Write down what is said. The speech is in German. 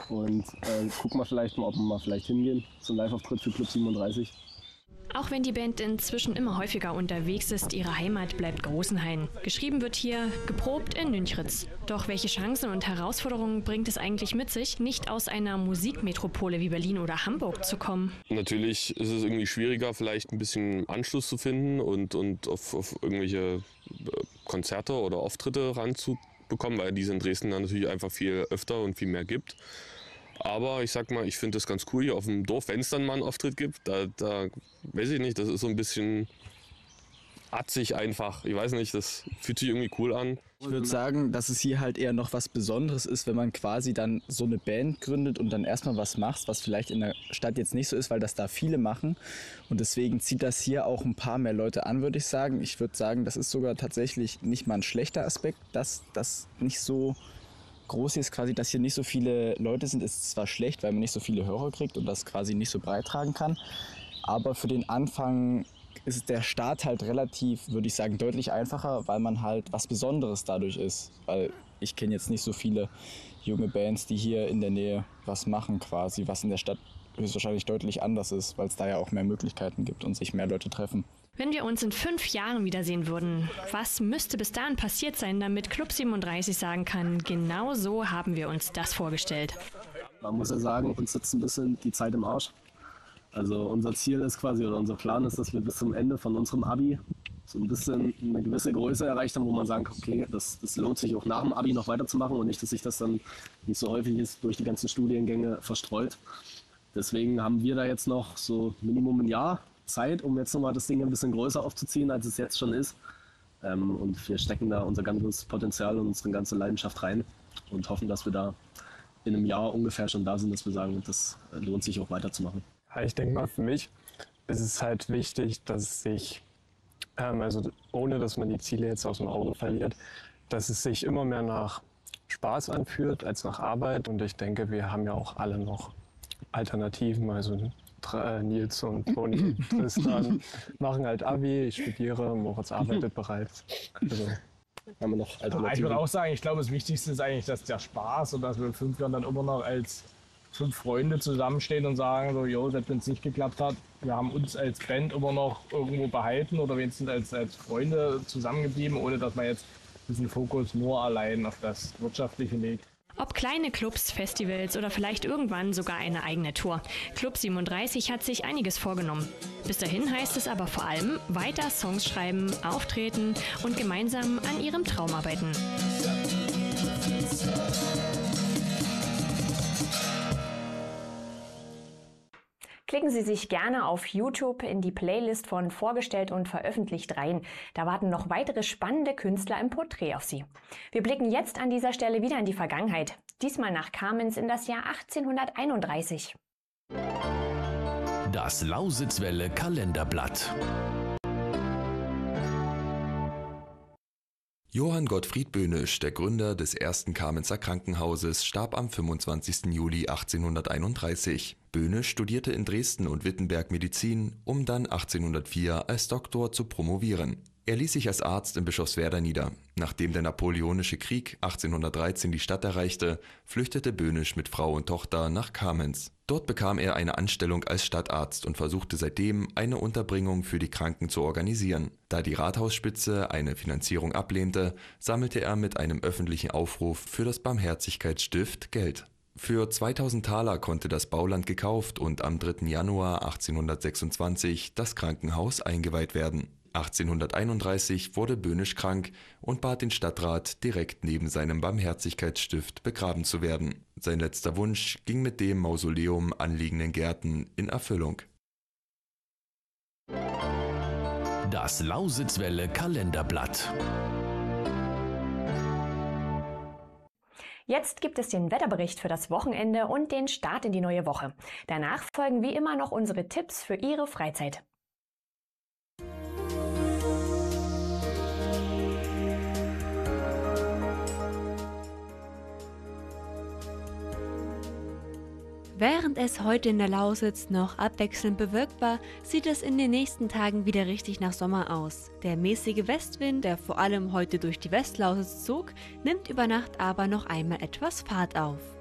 Und gucken wir vielleicht mal, ob wir mal vielleicht hingehen zum Live-Auftritt für Club 37. Auch wenn die Band inzwischen immer häufiger unterwegs ist, ihre Heimat bleibt Großenhain. Geschrieben wird hier, geprobt in Nünchritz. Doch welche Chancen und Herausforderungen bringt es eigentlich mit sich, nicht aus einer Musikmetropole wie Berlin oder Hamburg zu kommen? Natürlich ist es irgendwie schwieriger, vielleicht ein bisschen Anschluss zu finden und auf irgendwelche Konzerte oder Auftritte ranzubekommen, weil die es in Dresden dann natürlich einfach viel öfter und viel mehr gibt. Aber ich sag mal, ich finde das ganz cool hier auf dem Dorf, wenn es dann mal einen Auftritt gibt. Da weiß ich nicht, das ist so ein bisschen atzig einfach. Ich weiß nicht, das fühlt sich irgendwie cool an. Ich würde sagen, dass es hier halt eher noch was Besonderes ist, wenn man quasi dann so eine Band gründet und dann erstmal was macht, was vielleicht in der Stadt jetzt nicht so ist, weil das da viele machen. Und deswegen zieht das hier auch ein paar mehr Leute an, würde ich sagen. Ich würde sagen, das ist sogar tatsächlich nicht mal ein schlechter Aspekt, dass das nicht so groß ist, quasi, dass hier nicht so viele Leute sind, ist zwar schlecht, weil man nicht so viele Hörer kriegt und das quasi nicht so breit tragen kann. Aber für den Anfang ist der Start halt relativ, würde ich sagen, deutlich einfacher, weil man halt was Besonderes dadurch ist. Weil ich kenne jetzt nicht so viele junge Bands, die hier in der Nähe was machen quasi, was in der Stadt höchstwahrscheinlich deutlich anders ist, weil es da ja auch mehr Möglichkeiten gibt und sich mehr Leute treffen. Wenn wir uns in 5 Jahren wiedersehen würden, was müsste bis dahin passiert sein, damit Club 37 sagen kann, genau so haben wir uns das vorgestellt? Man muss ja sagen, uns sitzt ein bisschen die Zeit im Arsch. Also unser Ziel ist quasi, oder unser Plan ist, dass wir bis zum Ende von unserem Abi so ein bisschen eine gewisse Größe erreicht haben, wo man sagen kann, okay, das lohnt sich auch nach dem Abi noch weiterzumachen und nicht, dass sich das dann nicht so häufig ist, durch die ganzen Studiengänge verstreut. Deswegen haben wir da jetzt noch so Minimum ein Jahr Zeit, um jetzt nochmal das Ding ein bisschen größer aufzuziehen, als es jetzt schon ist. Und wir stecken da unser ganzes Potenzial und unsere ganze Leidenschaft rein und hoffen, dass wir da in einem Jahr ungefähr schon da sind, dass wir sagen, das lohnt sich auch weiterzumachen. Ja, ich denke mal, für mich ist es halt wichtig, dass es sich, also ohne dass man die Ziele jetzt aus dem Auge verliert, dass es sich immer mehr nach Spaß anfühlt als nach Arbeit. Und ich denke, wir haben ja auch alle noch Alternativen, also Nils und Toni, Tristan machen halt Abi, ich studiere, Moritz arbeitet bereits. Also haben wir noch Alternativen. Ich würde auch sagen, ich glaube, das Wichtigste ist eigentlich, dass der Spaß und dass wir in 5 Jahren dann immer noch als 5 Freunde zusammenstehen und sagen, so, jo, selbst wenn es nicht geklappt hat, wir haben uns als Band immer noch irgendwo behalten oder wenigstens als Freunde zusammengeblieben, ohne dass man jetzt diesen Fokus nur allein auf das Wirtschaftliche legt. Ob kleine Clubs, Festivals oder vielleicht irgendwann sogar eine eigene Tour. Club 37 hat sich einiges vorgenommen. Bis dahin heißt es aber vor allem weiter Songs schreiben, auftreten und gemeinsam an ihrem Traum arbeiten. Klicken Sie sich gerne auf YouTube in die Playlist von Vorgestellt und Veröffentlicht rein. Da warten noch weitere spannende Künstler im Porträt auf Sie. Wir blicken jetzt an dieser Stelle wieder in die Vergangenheit. Diesmal nach Kamenz in das Jahr 1831. Das Lausitzwelle Kalenderblatt. Johann Gottfried Böhnisch, der Gründer des ersten Kamenzer Krankenhauses, starb am 25. Juli 1831. Böhnisch studierte in Dresden und Wittenberg Medizin, um dann 1804 als Doktor zu promovieren. Er ließ sich als Arzt in Bischofswerda nieder. Nachdem der Napoleonische Krieg 1813 die Stadt erreichte, flüchtete Böhnisch mit Frau und Tochter nach Kamenz. Dort bekam er eine Anstellung als Stadtarzt und versuchte seitdem, eine Unterbringung für die Kranken zu organisieren. Da die Rathausspitze eine Finanzierung ablehnte, sammelte er mit einem öffentlichen Aufruf für das Barmherzigkeitsstift Geld. Für 2000 Taler konnte das Bauland gekauft und am 3. Januar 1826 das Krankenhaus eingeweiht werden. 1831 wurde Böhnisch krank und bat den Stadtrat, direkt neben seinem Barmherzigkeitsstift begraben zu werden. Sein letzter Wunsch ging mit dem Mausoleum anliegenden Gärten in Erfüllung. Das Lausitzwelle Kalenderblatt. Jetzt gibt es den Wetterbericht für das Wochenende und den Start in die neue Woche. Danach folgen wie immer noch unsere Tipps für Ihre Freizeit. Während es heute in der Lausitz noch abwechselnd bewölkt war, sieht es in den nächsten Tagen wieder richtig nach Sommer aus. Der mäßige Westwind, der vor allem heute durch die Westlausitz zog, nimmt über Nacht aber noch einmal etwas Fahrt auf.